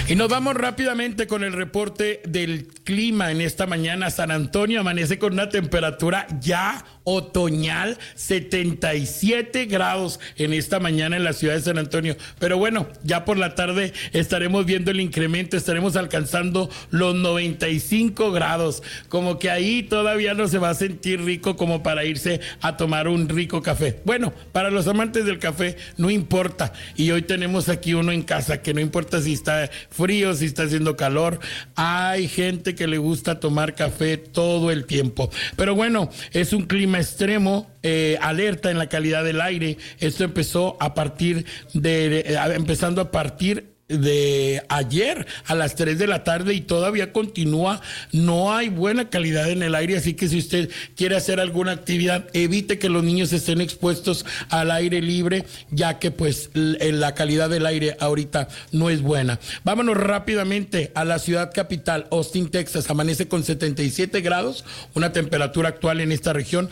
Y nos vamos rápidamente con el reporte del clima en esta mañana. San Antonio amanece con una temperatura ya otoñal, 77 grados en esta mañana en la ciudad de San Antonio. Pero bueno, ya por la tarde estaremos viendo el incremento, estaremos alcanzando los 95 grados. Como que ahí todavía no se va a sentir rico como para irse a tomar un rico café. Bueno, para los amantes del café no importa. Y hoy tenemos aquí uno en casa que no importa si está frío, si está haciendo calor. Hay gente que le gusta tomar café todo el tiempo. Pero bueno, es un clima extremo, alerta en la calidad del aire. Esto empezó empezando a partir de ayer a las 3 de la tarde y todavía continúa. No hay buena calidad en el aire, así que si usted quiere hacer alguna actividad, evite que los niños estén expuestos al aire libre, ya que pues la calidad del aire ahorita no es buena. Vámonos rápidamente a la ciudad capital, Austin, Texas. Amanece con 77 grados, una temperatura actual en esta región,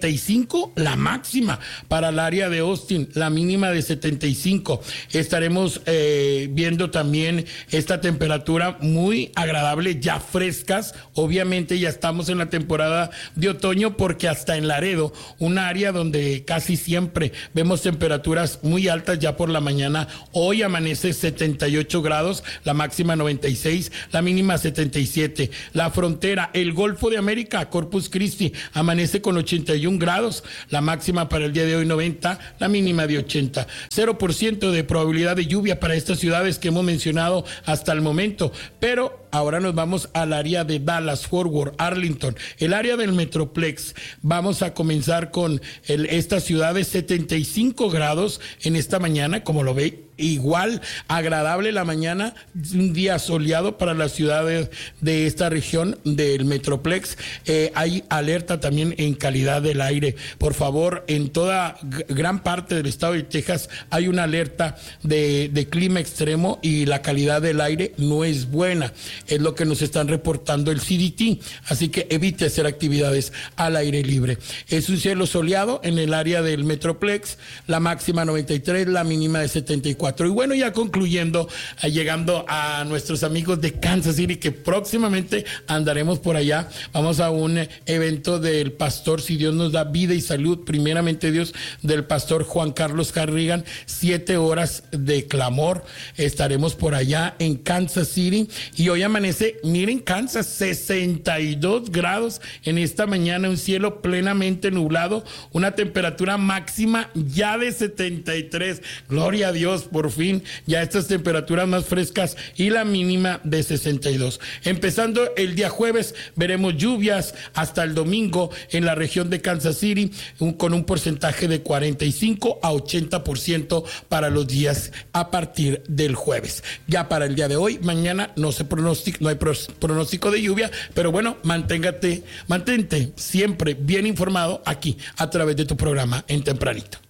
95 la máxima para el área de Austin, la mínima de 75. Estaremos viendo también esta temperatura muy agradable, ya frescas. Obviamente ya estamos en la temporada de otoño, porque hasta en Laredo, un área donde casi siempre vemos temperaturas muy altas ya por la mañana, hoy amanece 78 grados, la máxima 96, la mínima 77. La frontera, el Golfo de América, Corpus Christi, amanece con 81 grados, la máxima para el día de hoy 90, la mínima de 80. 0% de probabilidad de lluvia para estas ciudades que hemos mencionado hasta el momento, pero ahora nos vamos al área de Dallas, Fort Worth, Arlington, el área del Metroplex. Vamos a comenzar con esta ciudad de 75 grados en esta mañana, como lo ve. Igual agradable la mañana, un día soleado para las ciudades de esta región del Metroplex. Hay alerta también en calidad del aire. Por favor, en toda gran parte del estado de Texas hay una alerta de clima extremo y la calidad del aire no es buena. Es lo que nos están reportando el CDT. Así que evite hacer actividades al aire libre. Es un cielo soleado en el área del Metroplex, la máxima 93, la mínima de 74. Y bueno, ya concluyendo, llegando a nuestros amigos de Kansas City, que próximamente andaremos por allá. Vamos a un evento del pastor, si Dios nos da vida y salud, primeramente Dios, del pastor Juan Carlos Carrigan, 7 horas de clamor. Estaremos por allá en Kansas City y hoy amanece, miren, Kansas, 62 grados en esta mañana, un cielo plenamente nublado, una temperatura máxima ya de 73. Gloria a Dios, por fin, ya estas temperaturas más frescas y la mínima de 62. Empezando el día jueves, veremos lluvias hasta el domingo en la región de Kansas City, con un porcentaje de 45 a 80% para los días a partir del jueves. Ya para el día de hoy, mañana no hay pronóstico de lluvia, pero bueno, mantente siempre bien informado aquí a través de tu programa En Tempranito.